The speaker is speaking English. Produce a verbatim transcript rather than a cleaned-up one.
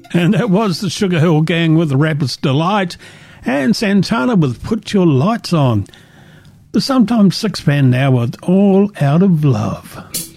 And that was the Sugar Hill Gang with Rapper's Delight and Santana with Put Your Lights On. The Sometimes Six Band now with All Out of Love.